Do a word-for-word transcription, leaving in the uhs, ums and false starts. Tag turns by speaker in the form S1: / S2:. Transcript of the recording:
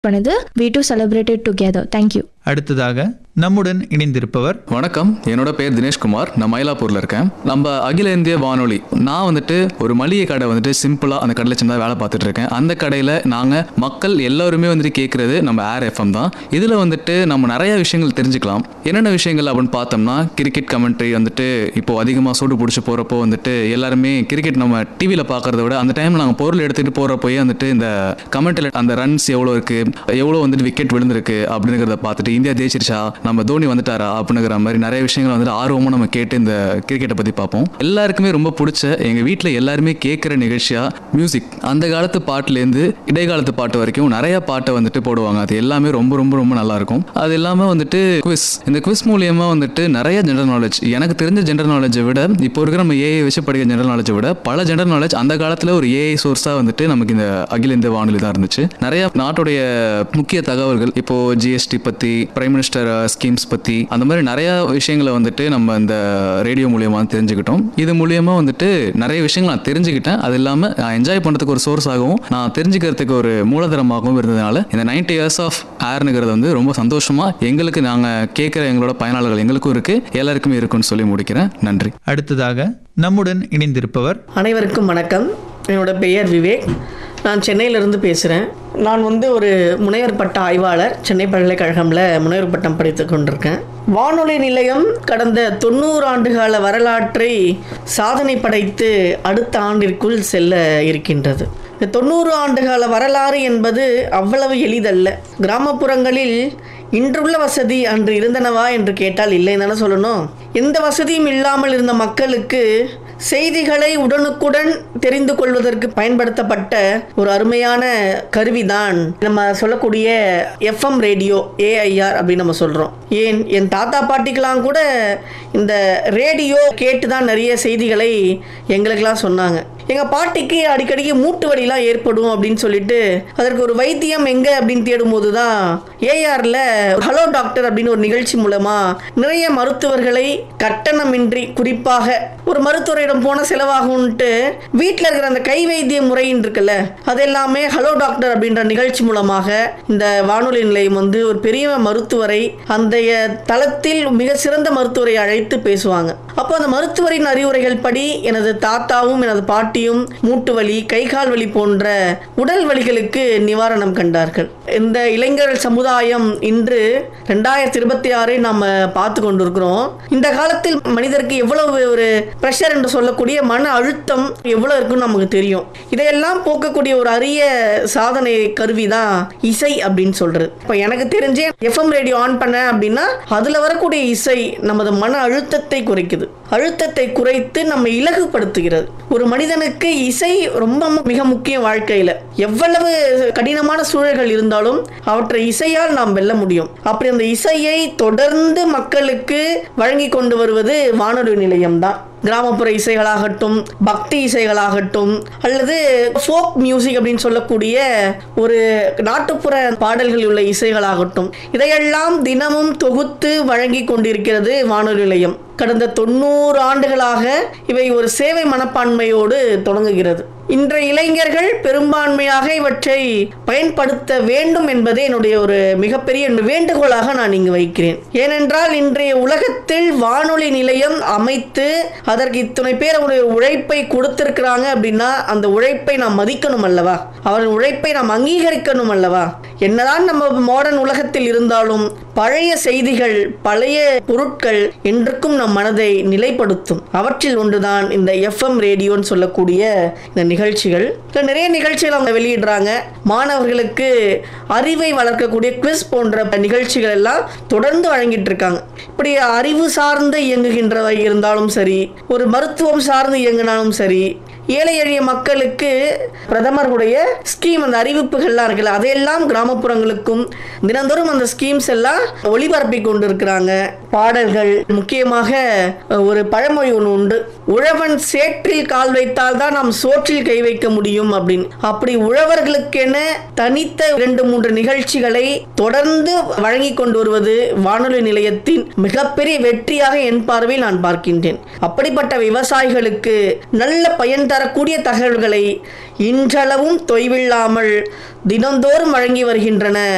S1: பண்ணுது. we too celebrated together. thank you.
S2: அடுத்ததாக நம்முடன் இணைந்திருப்பவர்.
S3: வணக்கம், என்னோட பேர் தினேஷ்குமார். நான் மயிலாப்பூர்ல இருக்கேன். நம்ம அகில இந்திய வானொலி, நான் வந்துட்டு ஒரு மளிகை கடை வந்துட்டு சிம்பிளா அந்த கடையில் சின்னதாக வேலை பார்த்துட்டு இருக்கேன். அந்த கடையில் நாங்கள் மக்கள் எல்லாருமே வந்துட்டு கேட்கறது நம்ம ஏர் எஃப்எம் தான். இதில் வந்துட்டு நம்ம நிறைய விஷயங்கள் தெரிஞ்சுக்கலாம். என்னென்ன விஷயங்கள் அப்படின்னு பார்த்தோம்னா, கிரிக்கெட் கமெண்ட்ரி வந்துட்டு இப்போ அதிகமாக சூடு பிடிச்சி போகிறப்போ வந்துட்டு எல்லாருமே கிரிக்கெட் நம்ம டிவியில் பார்க்கறத விட அந்த டைமில் நாங்கள் பொருள் எடுத்துகிட்டு போகிறப்போயே வந்துட்டு இந்த கமெண்ட்டில் அந்த ரன்ஸ் எவ்வளோ இருக்குது, எவ்வளோ வந்துட்டு விக்கெட் விழுந்திருக்கு அப்படிங்கிறத பார்த்துட்டு இந்தியா ஜெயிச்சிருச்சா, நம்ம தோனி வந்துட்டாரா அப்படிங்கிற மாதிரி நிறைய விஷயங்கள் வந்துட்டு ஆர்வமாக நம்ம கேட்டு இந்த கிரிக்கெட்டை பற்றி பார்ப்போம். எல்லாருக்குமே ரொம்ப பிடிச்ச, எங்கள் வீட்டில் எல்லாருமே கேட்குற நிகழ்ச்சியா மியூசிக். அந்த காலத்து பாட்டுலேருந்து இடைக்காலத்து பாட்டு வரைக்கும் நிறைய பாட்டை வந்துட்டு போடுவாங்க. அது எல்லாமே ரொம்ப ரொம்ப ரொம்ப நல்லா இருக்கும். அது இல்லாமல் வந்துட்டு குவிஸ், இந்த குவிஸ் மூலியமாக வந்துட்டு நிறைய ஜென்ரல் நாலேஜ், எனக்கு தெரிஞ்ச ஜென்ரல் நாலேஜை விட இப்போ இருக்கிற நம்ம ஏஐ வச்சு படிக்கிற ஜென்ரல் நாலேஜை விட பல ஜென்ரல் நாலேஜ் அந்த காலத்தில் ஒரு ஏஐ சோர்ஸாக வந்துட்டு நமக்கு இந்த அகில இந்திய வானொலி தான் இருந்துச்சு. நிறைய நாட்டுடைய முக்கிய தகவல்கள், இப்போ ஜிஎஸ்டி பற்றி, பிரைம் மினிஸ்டர் ஸ்கீம்ஸ் பற்றி, அந்த மாதிரி நிறைய விஷயங்களை வந்துட்டு நம்ம இந்த ரேடியோ மூலியமாக தெரிஞ்சுக்கிட்டோம். இது மூலியமாக வந்துட்டு நிறைய விஷயங்கள் நான் தெரிஞ்சுக்கிட்டேன். அது இல்லாமல் நான் என்ஜாய் பண்ணுறதுக்கு ஒரு சோர்ஸ் ஆகவும் நான் தெரிஞ்சுக்கிறதுக்கு ஒரு மூலதனமாகவும் இருந்ததுனால இந்த நைன்டி இயர்ஸ் ஆஃப் ஏர்னுங்கிறது வந்து ரொம்ப சந்தோஷமாக எங்களுக்கு, நாங்கள் கேட்குற எங்களோட பயனாளர்கள் எங்களுக்கும் இருக்குது, எல்லாருக்குமே இருக்குன்னு சொல்லி முடிக்கிறேன். நன்றி.
S2: அடுத்ததாக நம்முடன் இணைந்திருப்பவர்.
S4: அனைவருக்கும் வணக்கம். என்னோட பெயர் விவேக். நான் சென்னையிலிருந்து பேசுகிறேன். நான் வந்து ஒரு முனைவர் பட்ட ஆய்வாளர். சென்னை பல்கலைக்கழகமில் முனைவர் பட்டம் படித்து கொண்டிருக்கேன். வானொலி நிலையம் கடந்த தொண்ணூறு ஆண்டுகால வரலாற்றை சாதனை படைத்து அடுத்த ஆண்டிற்குள் செல்ல இருக்கின்றது. இந்த தொண்ணூறு ஆண்டுகால வரலாறு என்பது அவ்வளவு எளிதல்ல. கிராமப்புறங்களில் இன்றுள்ள வசதி அன்று இருந்தனவா என்று கேட்டால் இல்லைன்னு தானே சொல்லணும். எந்த வசதியும் இல்லாமல் இருந்த மக்களுக்கு செய்திகளை உடனுக்குடன் தெரிந்து கொள்வதற்கு பயன்படுத்தப்பட்ட ஒரு அருமையான கருவிதான் நம்ம சொல்லக்கூடிய எஃப்எம் ரேடியோ, ஏஐஆர் அப்படின்னு நம்ம சொல்கிறோம். ஏன் என் தாத்தா பாட்டிக்கெலாம் கூட இந்த ரேடியோ கேட்டு தான் நிறைய செய்திகளை எங்களுக்கெல்லாம் சொன்னாங்க. எங்கள் பாட்டிக்கு அடிக்கடிக்கு மூட்டு வலிலாம் ஏற்படும் அப்படின்னு சொல்லிட்டு அதற்கு ஒரு வைத்தியம் எங்கே அப்படின்னு தேடும்போது தான் ஏஆரில் ஹலோ டாக்டர் அப்படின்னு ஒரு நிகழ்ச்சி மூலமாக நிறைய மருத்துவர்களை கட்டணமின்றி, குறிப்பாக ஒரு மருத்துவரிடம் போன செலவாகும்ன்ட்டு வீட்டில் இருக்கிற அந்த கை வைத்திய முறைன்னு இருக்குல்ல, அது எல்லாமே ஹலோ டாக்டர் அப்படின்ற நிகழ்ச்சி மூலமாக இந்த வானொலி நிலையம் வந்து ஒரு பெரிய மருத்துவரை, அந்த தளத்தில் மிக சிறந்த மருத்துவரை அழைத்து பேசுவாங்க. அப்போ அந்த மருத்துவரின் அறிவுரைகள் படி எனது தாத்தாவும் எனது பாட்டியும் மூட்டு வலி, கை கால் வலி போன்ற உடல் வலிகளுக்கு நிவாரணம் கண்டார்கள். இந்த இளைஞர் சமுதாயம் இன்று ரெண்டாயிரத்தி இருபத்தி ஆறை நாம் பார்த்து கொண்டிருக்கிறோம். இந்த காலத்தில் மனிதருக்கு எவ்வளவு ஒரு பிரஷர் என்று சொல்லக்கூடிய மன அழுத்தம் எவ்வளவு இருக்குன்னு நமக்கு தெரியும். இதையெல்லாம் போக்கக்கூடிய ஒரு அரிய சாதனை கருவி தான் இசை அப்படின்னு சொல்றது. இப்போ எனக்கு தெரிஞ்சே எஃப்எம் ரேடியோ ஆன் பண்ண அப்படின்னா அதில் வரக்கூடிய இசை நமது மன அழுத்தத்தை குறைக்குது, அழுத்தத்தை குறைத்து நம்ம இலகுபடுத்துகிறது. ஒரு மனிதனுக்கு இசை ரொம்ப மிக முக்கியம். வாழ்க்கையில் எவ்வளவு கடினமான சூழல்கள் இருந்தாலும் அவற்றை இசையால் நாம் வெல்ல முடியும். அப்படி அந்த இசையை தொடர்ந்து மக்களுக்கு வழங்கி கொண்டு வருவது வானொலி நிலையம் தான். கிராமப்புற இசைகளாகட்டும், பக்தி இசைகளாகட்டும், அல்லது ஃபோக் மியூசிக் அப்படின்னு சொல்லக்கூடிய ஒரு நாட்டுப்புற பாடல்கள் உள்ள இசைகளாகட்டும், இதையெல்லாம் தினமும் தொகுத்து வழங்கி கொண்டிருக்கிறது வானொலி நிலையம். கடந்த தொண்ணூறு ஆண்டுகளாக இவை ஒரு சேவை மனப்பான்மையோடு தொடங்குகிறது. இன்றைய இளைஞர்கள் பெரும்பான்மையாக இவற்றை பயன்படுத்த வேண்டும் என்பதே என்னுடைய ஒரு மிகப்பெரிய வேண்டுகோளாக நான் இங்கு வைக்கிறேன். ஏனென்றால் இன்றைய உலகத்தில் வானொலி நிலையம் அமைத்து அதற்கு இத்தனை பேர் அவருடைய உழைப்பை கொடுத்திருக்கிறாங்க அப்படின்னா அந்த உழைப்பை நாம் மதிக்கணும் அல்லவா, அவரின் உழைப்பை நாம் அங்கீகரிக்கணும் அல்லவா. என்னதான் நம்ம மாடர்ன் உலகத்தில் இருந்தாலும் பழைய செய்திகள், பழைய பொருட்கள் என்றுக்கும் நம் மனதை நிலைப்படுத்தும். அவற்றில் ஒன்றுதான் இந்த எஃப்எம் ரேடியோன்னு சொல்லக்கூடிய இந்த நிகழ்ச்சிகள். நிறைய நிகழ்ச்சிகள் அவங்க வெளியிடுறாங்க. மாணவர்களுக்கு அறிவை வளர்க்கக்கூடிய குவிஸ் போன்ற நிகழ்ச்சிகள் எல்லாம் தொடர்ந்து வழங்கிட்டு இருக்காங்க. இப்படி அறிவு சார்ந்து இயங்குகின்றவை இருந்தாலும் சரி, ஒரு மருத்துவம் சார்ந்து இயங்கினாலும் சரி, ஏழை எளிய மக்களுக்கு பிரதமருடைய ஸ்கீம், அந்த அறிவிப்புகள்லாம் இருக்குல்ல, அதையெல்லாம் கிராமப்புறங்களுக்கும் தினந்தோறும் அந்த ஸ்கீம்ஸ் எல்லாம் ஒளிபரப்பி கொண்டு இருக்கிறாங்க. பாடல்கள், முக்கியமாக ஒரு பழமொழி ஒன்று உண்டு, உழவன் சேற்றில் கால் வைத்தால் தான் நாம் சோற்றில் கை வைக்க முடியும் அப்படின்னு. அப்படி உழவர்களுக்கென தனித்த இரண்டு மூன்று நிகழ்ச்சிகளை தொடர்ந்து வழங்கி கொண்டு வருவது வானொலி நிலையத்தின் மிகப்பெரிய வெற்றியாக என் பார்வையில் நான் பார்க்கின்றேன். அப்படிப்பட்ட விவசாயிகளுக்கு நல்ல பயன் தரக்கூடிய தகவல்களை இன்றளவும் தொய்வில்லாமல் தினந்தோறும் வழங்கி வருகின்றன